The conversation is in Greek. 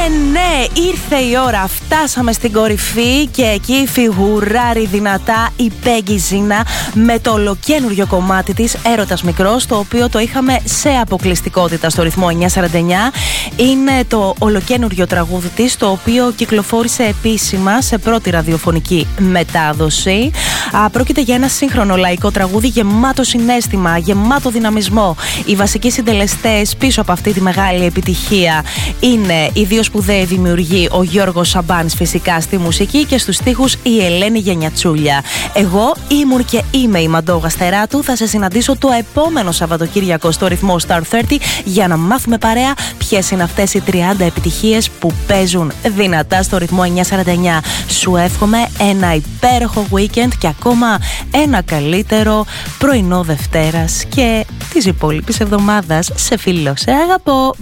Ναι, ήρθε η ώρα, φτάσαμε στην κορυφή και εκεί φιγουράρει δυνατά η Peggy Zina με το ολοκένουργιο κομμάτι της Έρωτας Μικρός, το οποίο το είχαμε σε αποκλειστικότητα στο ρυθμό 949. Είναι το ολοκένουργιο τραγούδι της, το οποίο κυκλοφόρησε επίσημα σε πρώτη ραδιοφωνική μετάδοση. Πρόκειται για ένα σύγχρονο λαϊκό τραγούδι γεμάτο συναίσθημα, γεμάτο δυναμισμό. Οι βασικοί συντελεστές πίσω από αυτή τη μεγάλη επιτυχία είναι οι δύο σπουδαίοι δημιουργοί, ο Γιώργος Σαμπάνης φυσικά στη μουσική και στους στίχους η Ελένη Γενιατσούλια. Εγώ ήμουν και είμαι η Μαντώ Γαστεράτου. Θα σε συναντήσω το επόμενο Σαββατοκύριακο στο ρυθμό Star 30 για να μάθουμε παρέα ποιες είναι αυτές οι 30 επιτυχίες που παίζουν δυνατά στο ρυθμό 949. Σου εύχομαι ένα υπέροχο weekend και ακόμα ένα καλύτερο πρωινό Δευτέρας και της υπόλοιπης εβδομάδας. Σε φιλώ, σε αγαπώ.